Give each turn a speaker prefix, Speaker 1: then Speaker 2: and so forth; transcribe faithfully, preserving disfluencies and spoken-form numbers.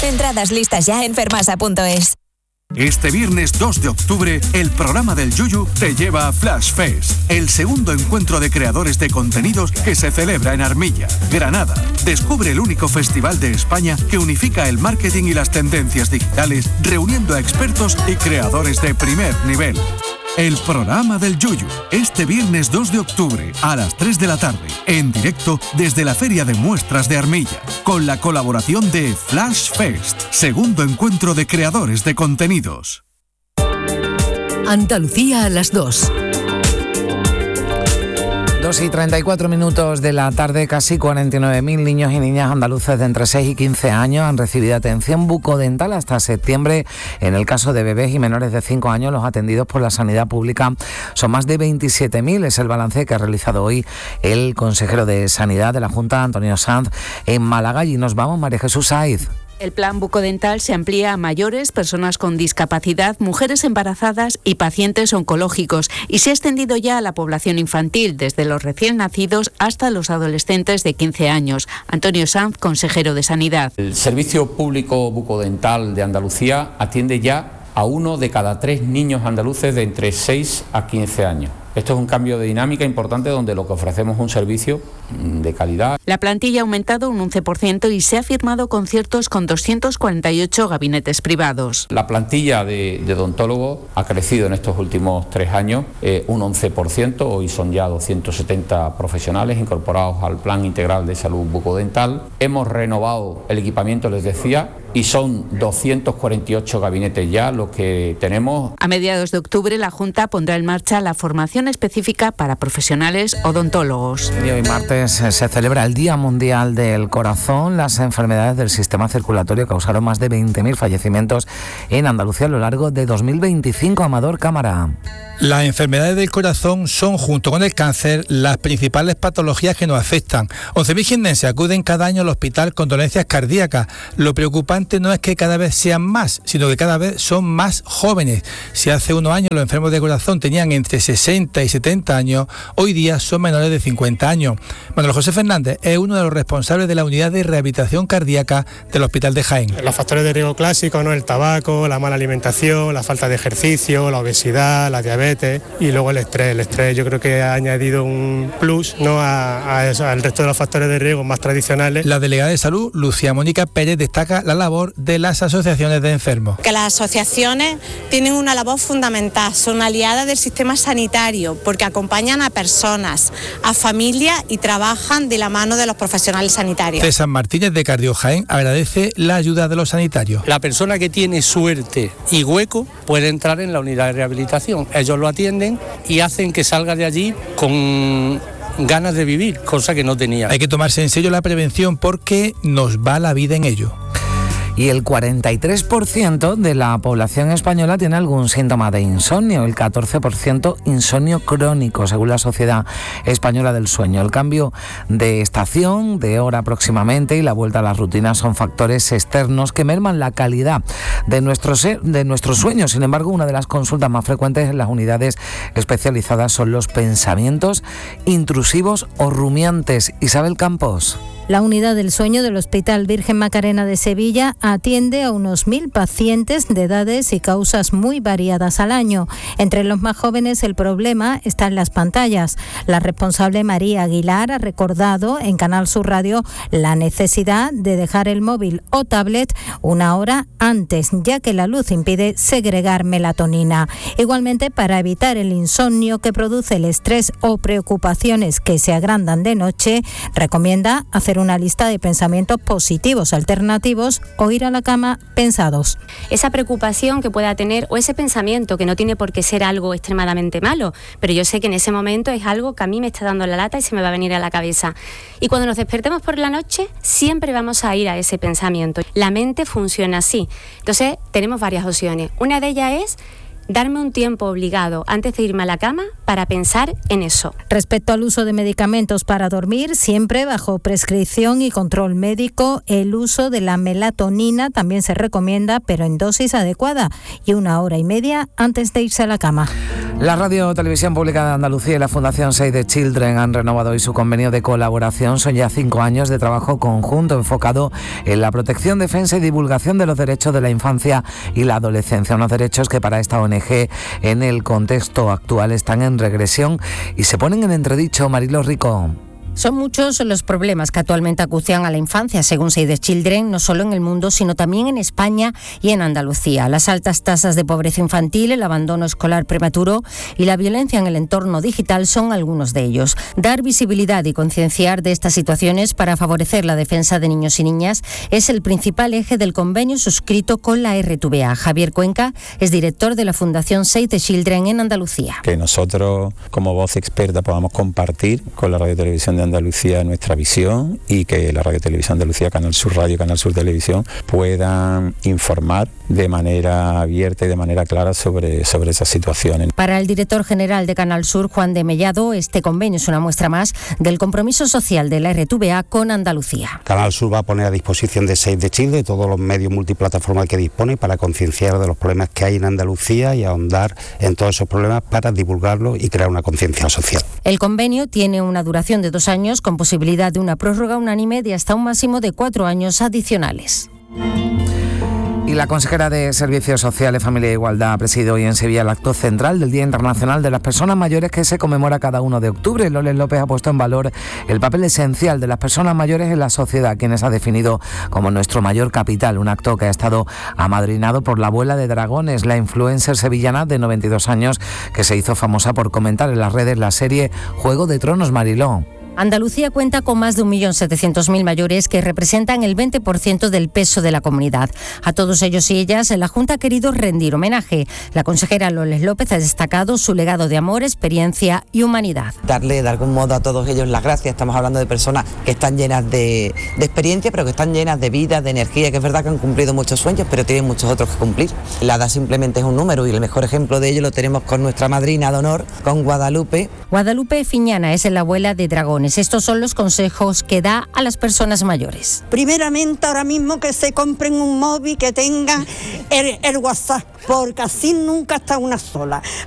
Speaker 1: Entradas listas ya en fermasa punto es.
Speaker 2: Este viernes dos de octubre, el programa del Yuyu te lleva a Flash Fest, el segundo encuentro de creadores de contenidos que se celebra en Armilla, Granada. Descubre el único festival de España que unifica el marketing y las tendencias digitales, reuniendo a expertos y creadores de primer nivel. El programa del Yuyu, este viernes dos de octubre a las tres de la tarde, en directo desde la Feria de Muestras de Armilla, con la colaboración de Flash Fest, segundo encuentro de creadores de contenidos.
Speaker 3: Andalucía a las dos.
Speaker 4: dos y treinta y cuatro minutos de la tarde, casi cuarenta y nueve mil niños y niñas andaluces de entre seis y quince años han recibido atención bucodental hasta septiembre. En el caso de bebés y menores de cinco años, los atendidos por la sanidad pública son más de veintisiete mil. Es el balance que ha realizado hoy el consejero de Sanidad de la Junta, Antonio Sanz, en Málaga. Y nos vamos, María Jesús Saiz.
Speaker 5: El plan bucodental se amplía a mayores, personas con discapacidad, mujeres embarazadas y pacientes oncológicos, y se ha extendido ya a la población infantil, desde los recién nacidos hasta los adolescentes de quince años. Antonio Sanz, consejero de Sanidad.
Speaker 6: El Servicio Público Bucodental de Andalucía atiende ya a uno de cada tres niños andaluces de entre seis a quince años. Esto es un cambio de dinámica importante donde lo que ofrecemos es un servicio de calidad.
Speaker 5: La plantilla ha aumentado un once por ciento y se ha firmado conciertos con doscientos cuarenta y ocho gabinetes privados.
Speaker 6: La plantilla de, de odontólogos ha crecido en estos últimos tres años eh, un once por ciento. Hoy son ya doscientos setenta profesionales incorporados al Plan Integral de Salud Bucodental. Hemos renovado el equipamiento, les decía, y son doscientos cuarenta y ocho gabinetes ya los que tenemos.
Speaker 5: A mediados de octubre la Junta pondrá en marcha la formación específica para profesionales odontólogos.
Speaker 4: Y hoy martes se celebra el Día Mundial del Corazón. Las enfermedades del sistema circulatorio causaron más de veinte mil fallecimientos en Andalucía a lo largo de dos mil veinticinco. Amador Cámara.
Speaker 7: Las enfermedades del corazón son, junto con el cáncer, las principales patologías que nos afectan. once mil jiennenses acuden cada año al hospital con dolencias cardíacas. Lo preocupante no es que cada vez sean más, sino que cada vez son más jóvenes. Si hace unos años los enfermos de corazón tenían entre sesenta y setenta años, hoy día son menores de cincuenta años. Manuel José Fernández es uno de los responsables de la unidad de rehabilitación cardíaca del Hospital de Jaén.
Speaker 8: Los factores de riesgo clásicos, ¿no? El tabaco, la mala alimentación, la falta de ejercicio, la obesidad, la diabetes y luego el estrés. El estrés yo creo que ha añadido un plus, ¿no? a, a eso, al resto de los factores de riesgo más tradicionales.
Speaker 7: La delegada de salud, Lucía Mónica Pérez, destaca la labor de las asociaciones de enfermos.
Speaker 9: Que las asociaciones tienen una labor fundamental, son aliadas del sistema sanitario porque acompañan a personas, a familias y trabajan de la mano de los profesionales sanitarios.
Speaker 7: César Martínez de Cardio Jaén agradece la ayuda de los sanitarios.
Speaker 10: La persona que tiene suerte y hueco puede entrar en la unidad de rehabilitación. Ellos lo atienden y hacen que salga de allí con ganas de vivir, cosa que no tenía.
Speaker 7: Hay que tomarse en serio la prevención porque nos va la vida en ello.
Speaker 4: Y el cuarenta y tres por ciento de la población española tiene algún síntoma de insomnio, el catorce por ciento insomnio crónico, según la Sociedad Española del Sueño. El cambio de estación, de hora próximamente, y la vuelta a las rutinas son factores externos que merman la calidad de nuestro, de nuestro sueño. Sin embargo, una de las consultas más frecuentes en las unidades especializadas son los pensamientos intrusivos o rumiantes. Isabel Campos.
Speaker 11: La unidad del sueño del Hospital Virgen Macarena de Sevilla atiende a unos mil pacientes de edades y causas muy variadas al año. Entre los más jóvenes el problema está en las pantallas. La responsable María Aguilar ha recordado en Canal Sur Radio la necesidad de dejar el móvil o tablet una hora antes, ya que la luz impide segregar melatonina. Igualmente, para evitar el insomnio que produce el estrés o preocupaciones que se agrandan de noche, recomienda hacer una lista de pensamientos positivos alternativos o ir a la cama pensados.
Speaker 12: Esa preocupación que pueda tener o ese pensamiento que no tiene por qué ser algo extremadamente malo, pero yo sé que en ese momento es algo que a mí me está dando la lata y se me va a venir a la cabeza. Y cuando nos despertemos por la noche, siempre vamos a ir a ese pensamiento. La mente funciona así. Entonces, tenemos varias opciones. Una de ellas es darme un tiempo obligado antes de irme a la cama para pensar en eso.
Speaker 11: Respecto al uso de medicamentos para dormir, siempre bajo prescripción y control médico, el uso de la melatonina también se recomienda, pero en dosis adecuada y una hora y media antes de irse a la cama.
Speaker 4: La Radio Televisión Pública de Andalucía y la Fundación Save the Children han renovado hoy su convenio de colaboración. Son ya cinco años de trabajo conjunto enfocado en la protección, defensa y divulgación de los derechos de la infancia y la adolescencia. Unos derechos que para esta O N G en el contexto actual están en regresión y se ponen en entredicho. Mariló Rico.
Speaker 3: Son muchos los problemas que actualmente acucian a la infancia, según Save the Children, no solo en el mundo, sino también en España y en Andalucía. Las altas tasas de pobreza infantil, el abandono escolar prematuro y la violencia en el entorno digital son algunos de ellos. Dar visibilidad y concienciar de estas situaciones para favorecer la defensa de niños y niñas es el principal eje del convenio suscrito con la R T V A. Javier Cuenca es director de la Fundación Save the Children en Andalucía.
Speaker 13: Que nosotros, como voz experta, podamos compartir con la Radio Televisión de Andalucía nuestra visión y que la Radio Televisión Andalucía, Canal Sur Radio, Canal Sur Televisión puedan informar de manera abierta y de manera clara sobre, sobre esas situaciones.
Speaker 3: Para el director general de Canal Sur, Juan de Mellado, este convenio es una muestra más del compromiso social de la R T V A con Andalucía.
Speaker 14: Canal Sur va a poner a disposición de Save the Children todos los medios multiplataforma que dispone para concienciar de los problemas que hay en Andalucía y ahondar en todos esos problemas para divulgarlos y crear una conciencia social.
Speaker 3: El convenio tiene una duración de dos años con posibilidad de una prórroga unánime de hasta un máximo de cuatro años adicionales.
Speaker 4: Y la consejera de Servicios Sociales, Familia e Igualdad ha presidido hoy en Sevilla el acto central del Día Internacional de las Personas Mayores que se conmemora cada uno de octubre. Loles López ha puesto en valor el papel esencial de las personas mayores en la sociedad, quienes ha definido como nuestro mayor capital. Un acto que ha estado amadrinado por la abuela de dragones, la influencer sevillana de noventa y dos años, que se hizo famosa por comentar en las redes la serie Juego de Tronos. Mariló.
Speaker 3: Andalucía cuenta con más de un millón setecientos mil mayores que representan el veinte por ciento del peso de la comunidad. A todos ellos y ellas, la Junta ha querido rendir homenaje. La consejera Loles López ha destacado su legado de amor, experiencia y humanidad.
Speaker 15: Darle de algún modo a todos ellos las gracias. Estamos hablando de personas que están llenas de, de experiencia, pero que están llenas de vida, de energía, que es verdad que han cumplido muchos sueños, pero tienen muchos otros que cumplir. La edad simplemente es un número y el mejor ejemplo de ello lo tenemos con nuestra madrina de honor, con Guadalupe.
Speaker 3: Guadalupe Fiñana es la abuela de dragones. Estos son los consejos que da a las personas mayores.
Speaker 16: Primeramente, ahora mismo que se compren un móvil que tenga el, el WhatsApp, porque así nunca está una sola.